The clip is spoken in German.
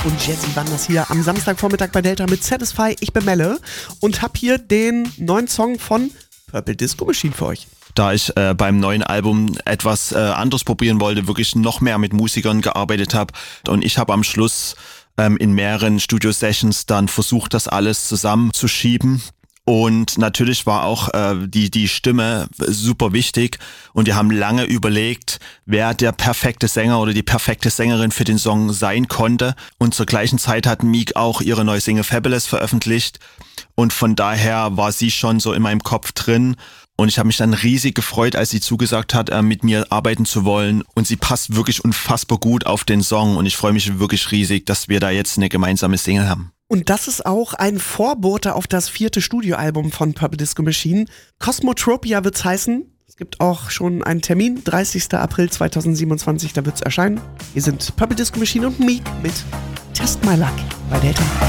Und Jazzy Wanders hier am Samstagvormittag bei Delta mit Satisfy. Ich bin Melle und hab hier den neuen Song von Purple Disco Machine für euch. Da ich beim neuen Album etwas anderes probieren wollte, wirklich noch mehr mit Musikern gearbeitet habe. Und ich habe am Schluss in mehreren Studio-Sessions dann versucht, das alles zusammenzuschieben. Und natürlich war auch die Stimme super wichtig und wir haben lange überlegt, wer der perfekte Sänger oder die perfekte Sängerin für den Song sein konnte. Und zur gleichen Zeit hat Meek auch ihre neue Single Fabulous veröffentlicht und von daher war sie schon so in meinem Kopf drin. Und ich habe mich dann riesig gefreut, als sie zugesagt hat, mit mir arbeiten zu wollen. Und sie passt wirklich unfassbar gut auf den Song und ich freue mich wirklich riesig, dass wir da jetzt eine gemeinsame Single haben. Und das ist auch ein Vorbote auf das 4. Studioalbum von Purple Disco Machine. Cosmotropia wird's heißen. Es gibt auch schon einen Termin, 30. April 2027, da wird's erscheinen. Hier sind Purple Disco Machine und Meek mit Test My Luck bei Delta.